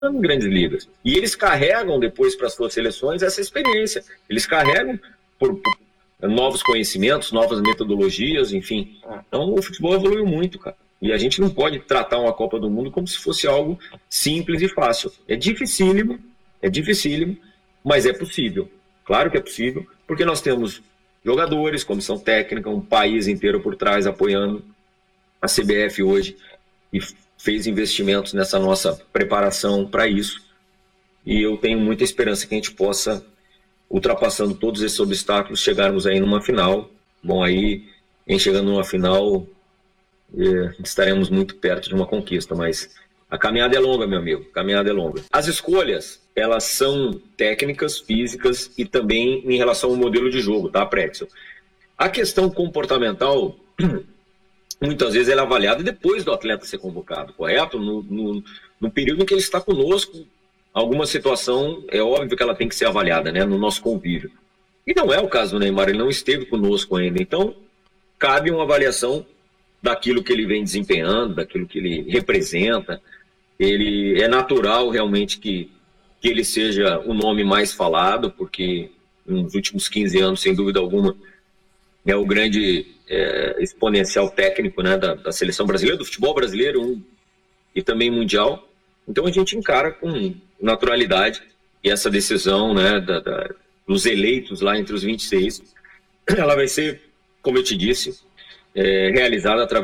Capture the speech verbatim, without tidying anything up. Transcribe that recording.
grandes ligas. E eles carregam depois para as suas seleções essa experiência. Eles carregam por, por novos conhecimentos, novas metodologias, enfim. Então o futebol evoluiu muito, cara. E a gente não pode tratar uma Copa do Mundo como se fosse algo simples e fácil. É dificílimo, é dificílimo, mas é possível. Claro que é possível, porque nós temos jogadores, comissão técnica, um país inteiro por trás apoiando. A C B F hoje e fez investimentos nessa nossa preparação para isso. E eu tenho muita esperança que a gente possa, ultrapassando todos esses obstáculos, chegarmos aí numa final. Bom, aí, em chegando numa final, eh, estaremos muito perto de uma conquista, mas a caminhada é longa, meu amigo, a caminhada é longa. As escolhas, elas são técnicas, físicas e também em relação ao modelo de jogo, tá, Pretzel? A questão comportamental, muitas vezes ela é avaliada depois do atleta ser convocado, correto? No, no, no período em que ele está conosco, alguma situação, é óbvio que ela tem que ser avaliada, né, no nosso convívio. E não é o caso do Neymar, ele não esteve conosco ainda. Então, cabe uma avaliação daquilo que ele vem desempenhando, daquilo que ele representa. Ele é natural realmente que, que ele seja o nome mais falado, porque nos últimos quinze anos, sem dúvida alguma, é o grande é, exponencial técnico, né, da, da seleção brasileira, do futebol brasileiro um, e também mundial. Então a gente encara com naturalidade e essa decisão, né, da, da, dos eleitos lá entre os vinte e seis, ela vai ser, como eu te disse, é, realizada através